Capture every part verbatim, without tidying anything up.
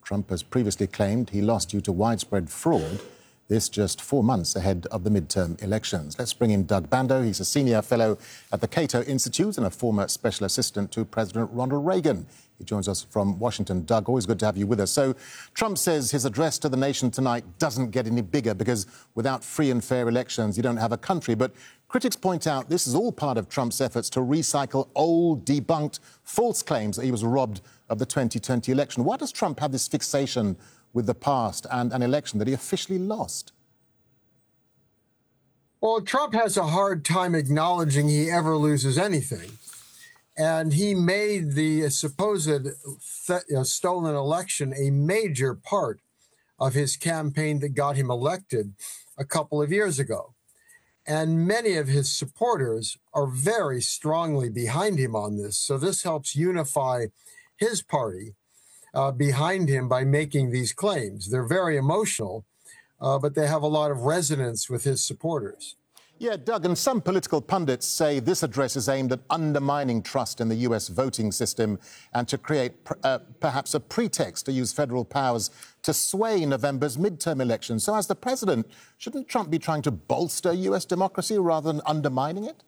Trump has previously claimed he lost due to widespread fraud. This just four months ahead of the midterm elections. Let's bring in Doug Bandow. He's a senior fellow at the Cato Institute and a former special assistant to President Ronald Reagan. He joins us from Washington. Doug, always good to have you with us. So Trump says his address to the nation tonight doesn't get any bigger because without free and fair elections, you don't have a country. But critics point out this is all part of Trump's efforts to recycle old, debunked, false claims that he was robbed of the twenty twenty election. Why does Trump have this fixation with the past and an election that he officially lost? Well, Trump has a hard time acknowledging he ever loses anything. And he made the supposed th- you know, stolen election a major part of his campaign that got him elected a couple of years ago. And many of his supporters are very strongly behind him on this. So this helps unify his party uh, behind him by making these claims. They're very emotional, uh, but they have a lot of resonance with his supporters. Yeah, Doug, and some political pundits say this address is aimed at undermining trust in the U S voting system and to create uh, perhaps a pretext to use federal powers to sway November's midterm elections. So as the president, shouldn't Trump be trying to bolster U S democracy rather than undermining it?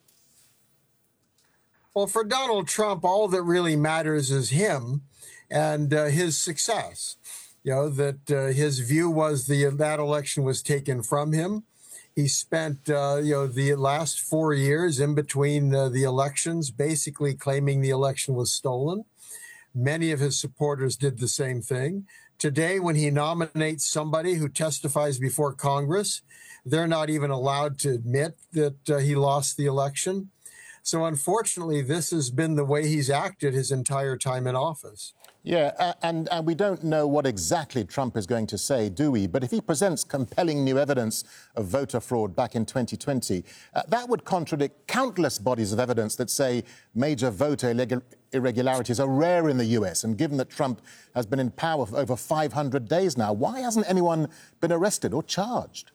Well, for Donald Trump, all that really matters is him and uh, his success. You know, that uh, his view was the that election was taken from him. He spent, uh, you know, the last four years in between uh, the elections basically claiming the election was stolen. Many of his supporters did the same thing. Today, when he nominates somebody who testifies before Congress, they're not even allowed to admit that uh, he lost the election. So unfortunately, this has been the way he's acted his entire time in office. Yeah, uh, and, and we don't know what exactly Trump is going to say, do we? But if he presents compelling new evidence of voter fraud back in twenty twenty, uh, that would contradict countless bodies of evidence that say major voter irregu- irregularities are rare in the U S. And given that Trump has been in power for over five hundred days now, why hasn't anyone been arrested or charged?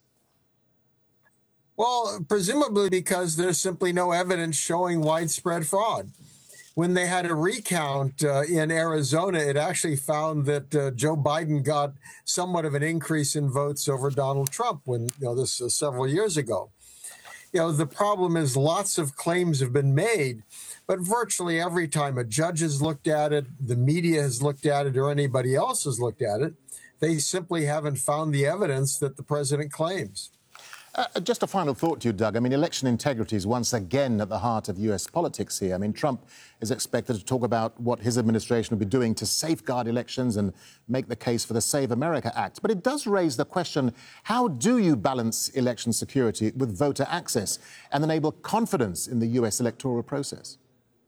Well, presumably because there's simply no evidence showing widespread fraud. When they had a recount uh, in Arizona, it actually found that uh, Joe Biden got somewhat of an increase in votes over Donald Trump when, you know, this uh, several years ago. You know, the problem is lots of claims have been made, but virtually every time a judge has looked at it, the media has looked at it, or anybody else has looked at it, they simply haven't found the evidence that the president claims. Uh, just a final thought to you, Doug. I mean, election integrity is once again at the heart of U S politics here. I mean, Trump is expected to talk about what his administration will be doing to safeguard elections and make the case for the Save America Act. But it does raise the question, how do you balance election security with voter access and enable confidence in the U S electoral process?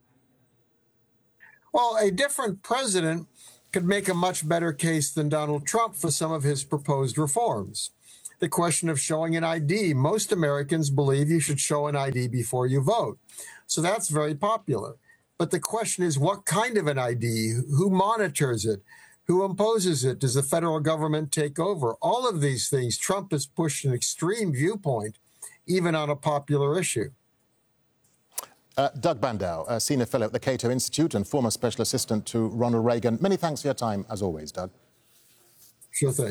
Well, a different president could make a much better case than Donald Trump for some of his proposed reforms. The question of showing an I D. Most Americans believe you should show an I D before you vote. So that's very popular. But the question is, what kind of an I D? Who monitors it? Who imposes it? Does the federal government take over? All of these things, Trump has pushed an extreme viewpoint, even on a popular issue. Uh, Doug Bandow, a senior fellow at the Cato Institute and former special assistant to Ronald Reagan. Many thanks for your time, as always, Doug. Sure thing.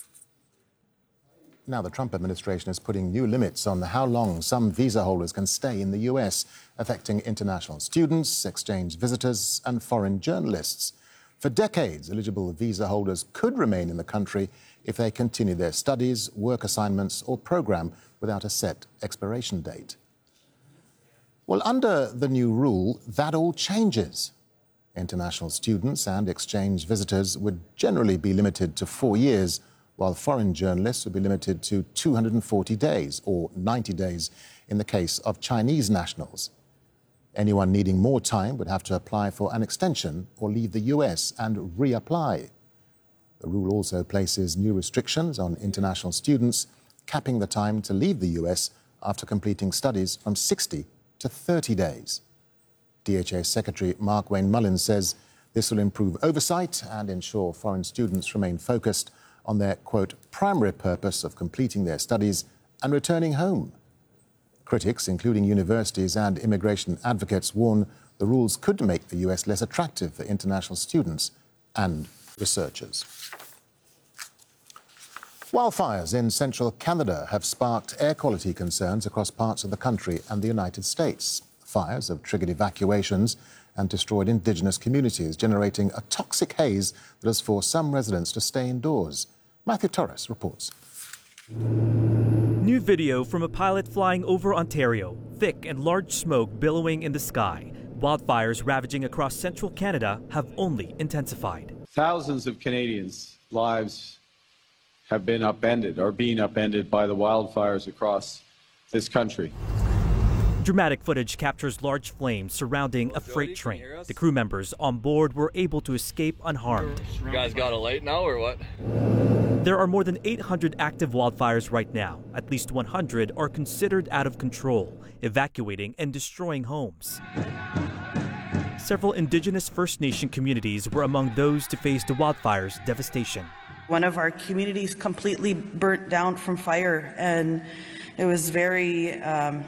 Now, the Trump administration is putting new limits on how long some visa holders can stay in the U S, affecting international students, exchange visitors and foreign journalists. For decades, eligible visa holders could remain in the country if they continue their studies, work assignments or program without a set expiration date. Well, under the new rule, that all changes. International students and exchange visitors would generally be limited to four years, while foreign journalists would be limited to two hundred forty days, or ninety days in the case of Chinese nationals. Anyone needing more time would have to apply for an extension or leave the U S and reapply. The rule also places new restrictions on international students, capping the time to leave the U S after completing studies from sixty to thirty days. D H S Secretary Mark Wayne Mullins says this will improve oversight and ensure foreign students remain focused on their, quote, primary purpose of completing their studies and returning home. Critics, including universities and immigration advocates, warn the rules could make the U S less attractive for international students and researchers. Wildfires in central Canada have sparked air quality concerns across parts of the country and the United States. Fires have triggered evacuations and destroyed Indigenous communities, generating a toxic haze that has forced some residents to stay indoors. Matthew Torres reports. New video from a pilot flying over Ontario. Thick and large smoke billowing in the sky. Wildfires ravaging across central Canada have only intensified. Thousands of Canadians' lives have been upended, or being upended by the wildfires across this country. Dramatic footage captures large flames surrounding a freight train. The crew members on board were able to escape unharmed. You guys got a light now or what? There are more than eight hundred active wildfires right now. At least one hundred are considered out of control, evacuating and destroying homes. Several Indigenous First Nation communities were among those to face the wildfire's devastation. One of our communities completely burnt down from fire, and it was very, um,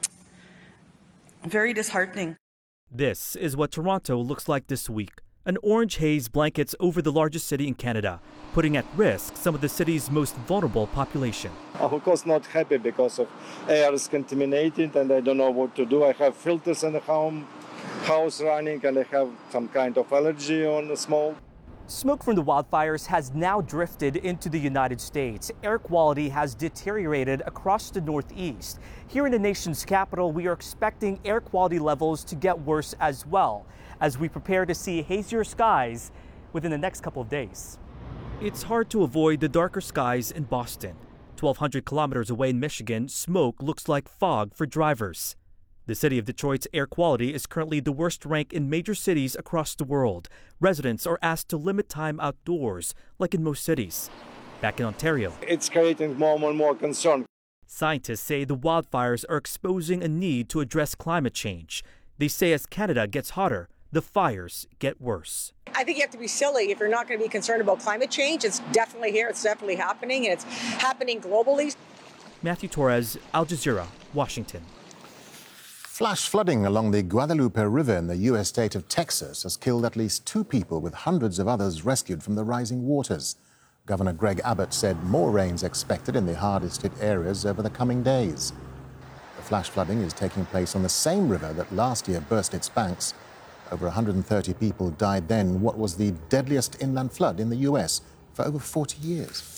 very disheartening. This is what Toronto looks like this week. An orange haze blankets over the largest city in Canada, putting at risk some of the city's most vulnerable population. I'm of course not happy because of air is contaminated and I don't know what to do. I have filters in the home, house running, and I have some kind of allergy on the smoke. Smoke from the wildfires has now drifted into the United States. Air quality has deteriorated across the Northeast. Here in the nation's capital, we are expecting air quality levels to get worse as well, as we prepare to see hazier skies within the next couple of days. It's hard to avoid the darker skies in Boston. twelve hundred kilometers away in Michigan, smoke looks like fog for drivers. The city of Detroit's air quality is currently the worst rank in major cities across the world. Residents are asked to limit time outdoors, like in most cities. Back in Ontario, it's creating more and more concern. Scientists say the wildfires are exposing a need to address climate change. They say as Canada gets hotter, the fires get worse. I think you have to be silly if you're not going to be concerned about climate change. It's definitely here. It's definitely happening, and it's happening globally. Matthew Torres, Al Jazeera, Washington. Flash flooding along the Guadalupe River in the U S state of Texas has killed at least two people, with hundreds of others rescued from the rising waters. Governor Greg Abbott said more rain's expected in the hardest hit areas over the coming days. The flash flooding is taking place on the same river that last year burst its banks. Over one hundred thirty people died then in what was the deadliest inland flood in the U S for over forty years.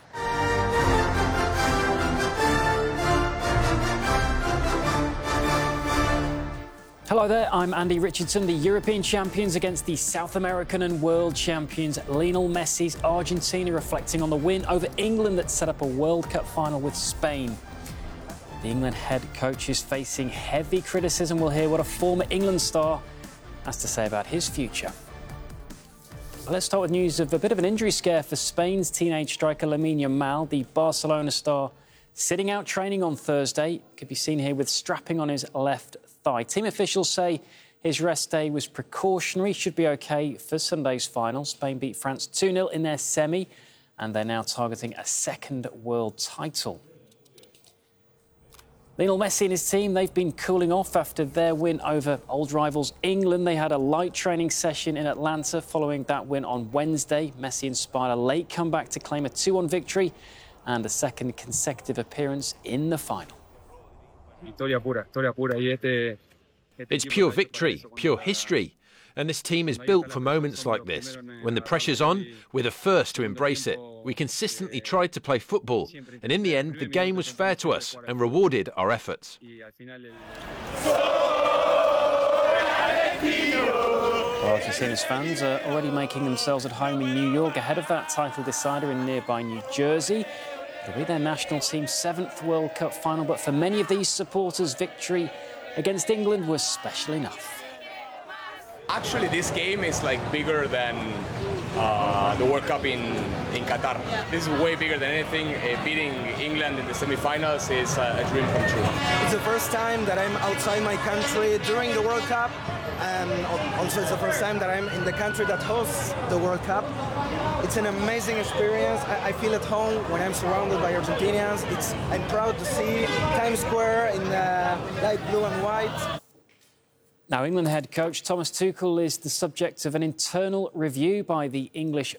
Hello there, I'm Andy Richardson. The European champions against the South American and world champions Lionel Messi's Argentina, reflecting on the win over England that set up a World Cup final with Spain. The England head coach is facing heavy criticism. We'll hear what a former England star has to say about his future. Let's start with news of a bit of an injury scare for Spain's teenage striker Lamine Yamal. The Barcelona star sitting out training on Thursday. Could be seen here with strapping on his left thigh. Team officials say his rest day was precautionary, should be OK for Sunday's final. Spain beat France two nil in their semi, and they're now targeting a second world title. Lionel Messi and his team, they've been cooling off after their win over old rivals England. They had a light training session in Atlanta following that win on Wednesday. Messi inspired a late comeback to claim a two one victory and a second consecutive appearance in the final. It's pure victory, pure history. And this team is built for moments like this. When the pressure's on, we're the first to embrace it. We consistently tried to play football, and in the end, the game was fair to us and rewarded our efforts. Well, as you've seen, his fans are already making themselves at home in New York ahead of that title decider in nearby New Jersey. It'll be their national team's seventh World Cup final, but for many of these supporters, victory against England was special enough. Actually, this game is like bigger than uh, the World Cup in, in Qatar. This is way bigger than anything. Uh, beating England in the semi-finals is uh, a dream come true. It's the first time that I'm outside my country during the World Cup, and also it's the first time that I'm in the country that hosts the World Cup. It's an amazing experience. I, I feel at home when I'm surrounded by Argentinians. It's, I'm proud to see Times Square in uh, light blue and white. Now, England head coach Thomas Tuchel is the subject of an internal review by the English